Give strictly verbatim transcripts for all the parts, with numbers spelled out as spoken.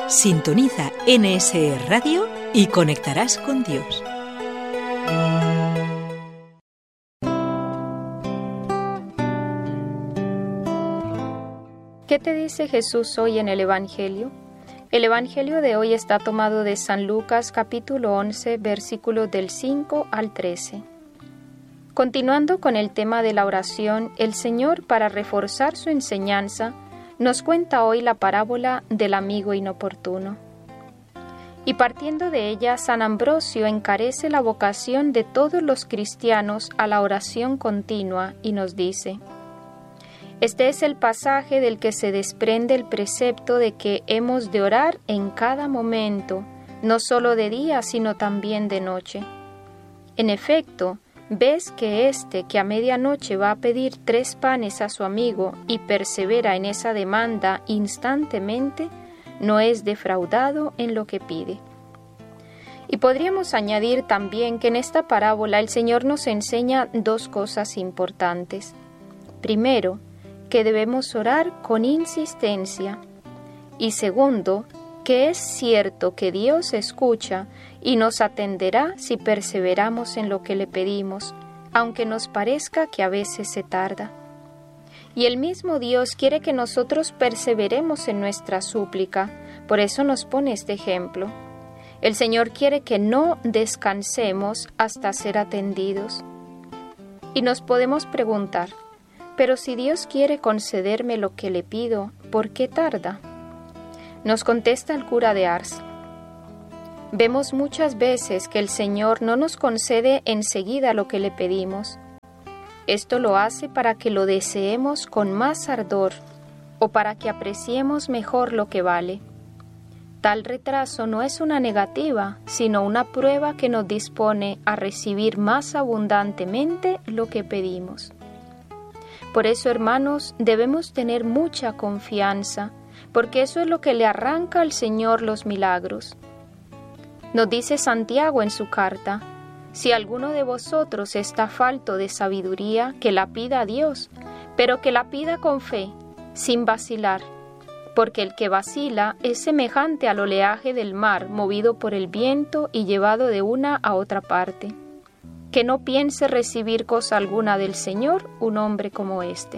Sintoniza N S E Radio y conectarás con Dios. ¿Qué te dice Jesús hoy en el Evangelio? El Evangelio de hoy está tomado de San Lucas capítulo once, versículos del cinco al trece. Continuando con el tema de la oración, el Señor, para reforzar su enseñanza, nos cuenta hoy la parábola del amigo inoportuno. Y partiendo de ella, San Ambrosio encarece la vocación de todos los cristianos a la oración continua y nos dice: este es el pasaje del que se desprende el precepto de que hemos de orar en cada momento, no solo de día, sino también de noche. En efecto, ves que éste que a medianoche va a pedir tres panes a su amigo y persevera en esa demanda instantemente, no es defraudado en lo que pide. Y podríamos añadir también que en esta parábola el Señor nos enseña dos cosas importantes. Primero, que debemos orar con insistencia. Y segundo, que es cierto que Dios escucha y nos atenderá si perseveramos en lo que le pedimos, aunque nos parezca que a veces se tarda. Y el mismo Dios quiere que nosotros perseveremos en nuestra súplica, por eso nos pone este ejemplo. El Señor quiere que no descansemos hasta ser atendidos. Y nos podemos preguntar, pero si Dios quiere concederme lo que le pido, ¿por qué tarda? Nos contesta el cura de Ars. Vemos muchas veces que el Señor no nos concede enseguida lo que le pedimos. Esto lo hace para que lo deseemos con más ardor o para que apreciemos mejor lo que vale. Tal retraso no es una negativa, sino una prueba que nos dispone a recibir más abundantemente lo que pedimos. Por eso, hermanos, debemos tener mucha confianza, porque eso es lo que le arranca al Señor los milagros. Nos dice Santiago en su carta: si alguno de vosotros está falto de sabiduría, que la pida a Dios, pero que la pida con fe, sin vacilar, porque el que vacila es semejante al oleaje del mar, movido por el viento y llevado de una a otra parte. Que no piense recibir cosa alguna del Señor un hombre como este.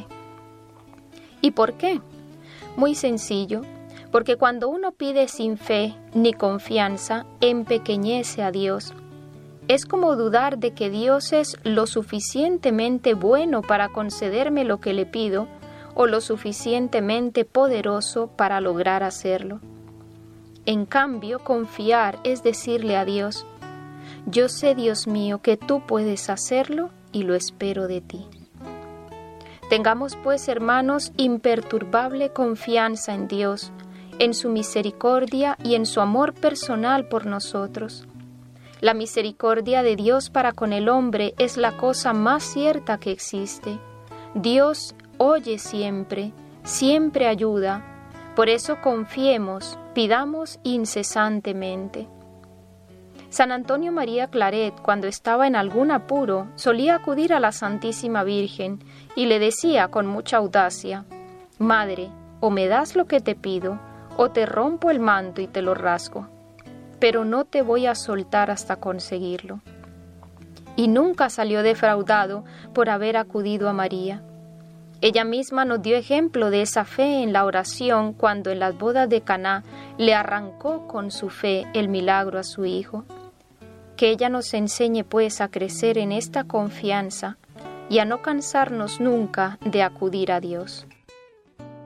¿Y por qué? Muy sencillo, porque cuando uno pide sin fe ni confianza, empequeñece a Dios. Es como dudar de que Dios es lo suficientemente bueno para concederme lo que le pido, o lo suficientemente poderoso para lograr hacerlo. En cambio, confiar es decirle a Dios: yo sé, Dios mío, que tú puedes hacerlo y lo espero de ti. Tengamos pues, hermanos, imperturbable confianza en Dios, en su misericordia y en su amor personal por nosotros. La misericordia de Dios para con el hombre es la cosa más cierta que existe. Dios oye siempre, siempre ayuda. Por eso confiemos, pidamos incesantemente. San Antonio María Claret, cuando estaba en algún apuro, solía acudir a la Santísima Virgen y le decía con mucha audacia: Madre, o me das lo que te pido, o te rompo el manto y te lo rasgo, pero no te voy a soltar hasta conseguirlo. Y nunca salió defraudado por haber acudido a María. Ella misma nos dio ejemplo de esa fe en la oración cuando en las bodas de Caná le arrancó con su fe el milagro a su hijo. Que ella nos enseñe pues a crecer en esta confianza y a no cansarnos nunca de acudir a Dios.